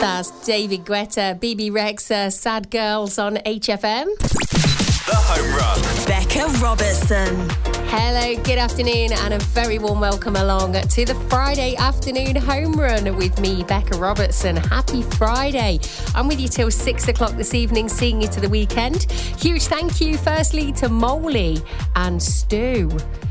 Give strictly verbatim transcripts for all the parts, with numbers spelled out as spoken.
That's David Guetta, B B Rexa, Sad Girls on H F M. The Home Run. Becca Robertson. Hello, good afternoon, and a very warm welcome along to the Friday afternoon home run with me, Becca Robertson. Happy Friday. I'm with you till six o'clock this evening, seeing you to the weekend. Huge thank you, firstly, to Molly and Stu.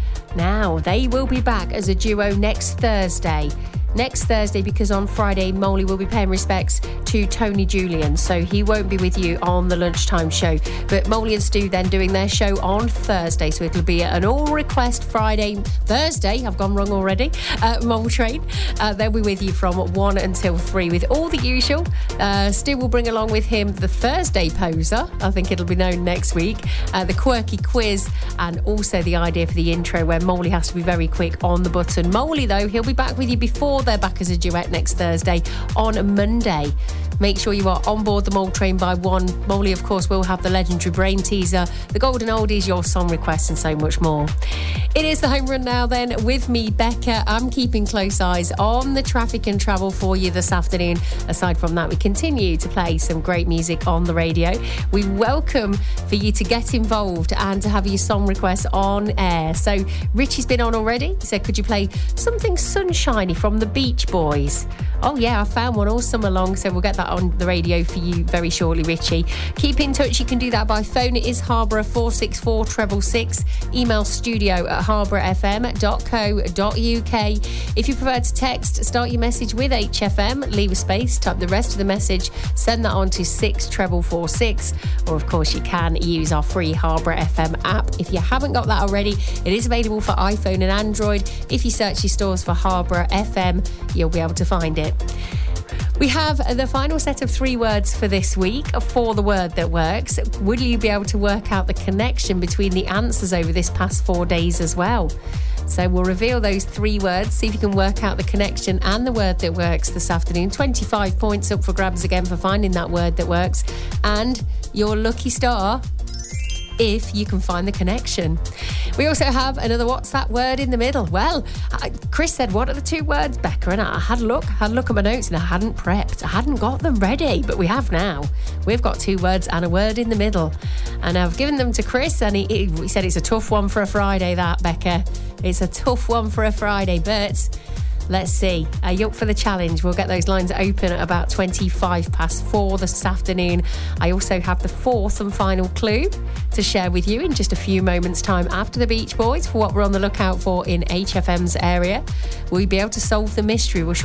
Now, they will be back as a duo next Thursday. Next Thursday, because on Friday, Molly will be paying respects to Tony Julian, so he won't be with you on the lunchtime show. But Molly and Stu then doing their show on Thursday, so it'll be an all-request Friday, Thursday, I've gone wrong already, uh, Mole Train. Uh, they'll be with you from one until three with all the usual. Uh, Stu will bring along with him the Thursday poser, I think it'll be known next week, uh, the quirky quiz, and also the idea for the intro where Molly has to be very quick on the button. Molly, though, he'll be back with you before they're back as a duet next Thursday on Monday. Make sure you are on board the Mole Train by one. Molly, of course, will have the legendary brain teaser, the golden oldies, your song requests, and so much more. It is the home run now, then, with me, Becca. I'm keeping close eyes on the traffic and travel for you this afternoon. Aside from that, we continue to play some great music on the radio. We welcome for you to get involved and to have your song requests on air. So Richie's been on already. He said, could you play something sunshiny from the Beach Boys? Oh yeah, I found one all summer long, so we'll get that on the radio for you very shortly, Richie. Keep in touch. You can do that by phone. It is Harborough four six four, six six six. Email studio at harborough f m dot co dot u k. If you prefer to text, start your message with H F M, leave a space, type the rest of the message, send that on to six four four six, or of course you can use our free Harborough F M app. If you haven't got that already, it is available for iPhone and Android. If you search your stores for Harborough F M, you'll be able to find it. We have the final set of three words for this week for the word that works. Will you be able to work out the connection between the answers over this past four days as well? So we'll reveal those three words, see if you can work out the connection and the word that works this afternoon. twenty-five points up for grabs again for finding that word that works. And your lucky star if you can find the connection. We also have another what's that word in the middle. Well, I, Chris said, what are the two words, Becca? And I had a look, had a look at my notes and I hadn't prepped. I hadn't got them ready, but we have now. We've got two words and a word in the middle. And I've given them to Chris and he, he said it's a tough one for a Friday, that, Becca. It's a tough one for a Friday, but let's see. Are you up for the challenge? We'll get those lines open at about twenty-five past four this afternoon. I also have the fourth and final clue to share with you in just a few moments' time after the Beach Boys for what we're on the lookout for in H F M's area. Will you be able to solve the mystery? We'll